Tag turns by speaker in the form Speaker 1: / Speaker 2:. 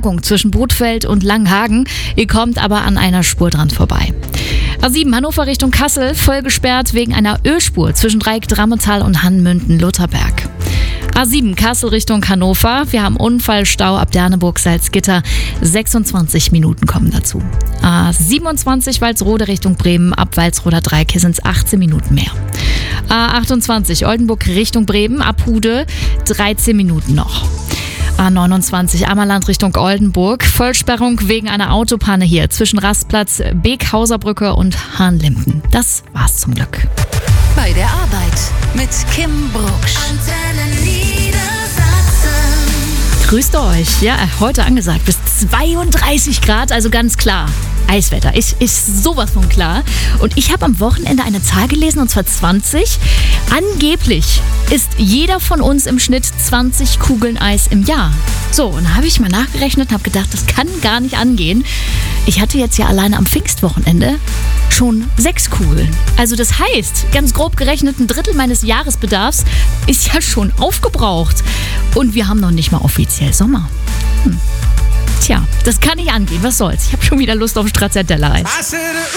Speaker 1: Verbergung zwischen Bothfeld und Langhagen. Ihr kommt aber an einer Spur dran vorbei. A7 Hannover Richtung Kassel, voll gesperrt wegen einer Ölspur zwischen Dreieck-Drammental und Hannmünden-Lutherberg. A7 Kassel Richtung Hannover. Wir haben Unfallstau ab Derneburg-Salzgitter. 26 Minuten kommen dazu. A27 Walsrode Richtung Bremen. Ab Walsroder Dreieck sind es 18 Minuten mehr. A28 Oldenburg Richtung Bremen. Ab Hude 13 Minuten noch. A29 Ammerland Richtung Oldenburg. Vollsperrung wegen einer Autopanne hier zwischen Rastplatz, Beekhauser-Brücke und Hahnlinden. Das war's zum Glück.
Speaker 2: Bei der Arbeit mit Kim Brugsch.
Speaker 1: Grüßt euch. Ja, heute angesagt bis 32 Grad, also ganz klar. Eiswetter ist sowas von klar. Und ich habe am Wochenende eine Zahl gelesen, und zwar 20. Angeblich isst jeder von uns im Schnitt 20 Kugeln Eis im Jahr. So, und da habe ich mal nachgerechnet und habe gedacht, das kann gar nicht angehen. Ich hatte jetzt ja alleine am Pfingstwochenende schon 6 Kugeln. Also das heißt, ganz grob gerechnet, ein Drittel meines Jahresbedarfs ist ja schon aufgebraucht. Und wir haben noch nicht mal offiziell Sommer. Tja, das kann nicht angehen. Was soll's? Ich habe schon wieder Lust auf Stracciatella-Eis.